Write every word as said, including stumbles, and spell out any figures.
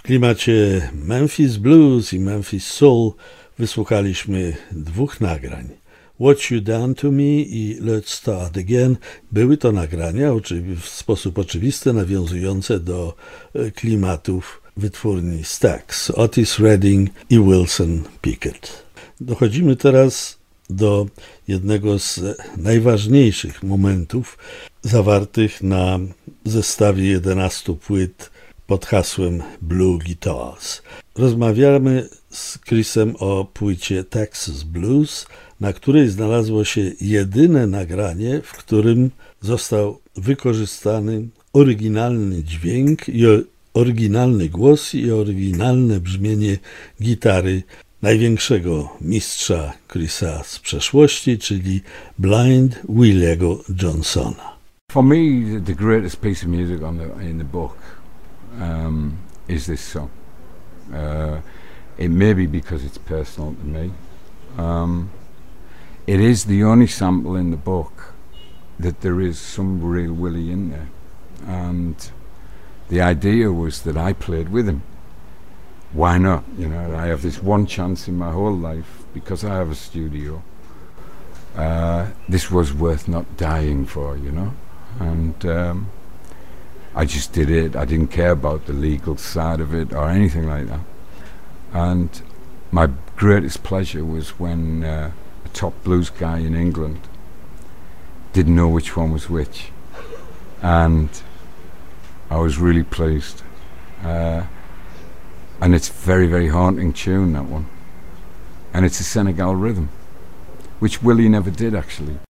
klimacie Memphis Blues i Memphis Soul wysłuchaliśmy dwóch nagrań. What You Done To Me i Let's Start Again były to nagrania w sposób oczywisty nawiązujące do klimatów wytwórni Stax, Otis Redding i Wilson Pickett. Dochodzimy teraz do jednego z najważniejszych momentów zawartych na zestawie jedenastu płyt pod hasłem Blue Guitars. Rozmawiamy z Chrisem o płycie Texas Blues, na której znalazło się jedyne nagranie, w którym został wykorzystany oryginalny dźwięk i oryginalny głos i oryginalne brzmienie gitary największego mistrza Chrisa z przeszłości, czyli Blind Williego Johnsona. For me, the greatest piece of music on the, in the book um, is this song. Uh, it may be because it's personal to me. Um, it is the only sample in the book that there is some real Willie in there. And the idea was that I played with him. Why not? You know, I have this one chance in my whole life because I have a studio. Uh, this was worth not dying for, you know. And um, I just did it. I didn't care about the legal side of it or anything like that. And my greatest pleasure was when uh, a top blues guy in England didn't know which one was which. And I was really pleased. Uh, and it's very, very haunting tune, that one. And it's a Senegal rhythm, which Willie never did, actually.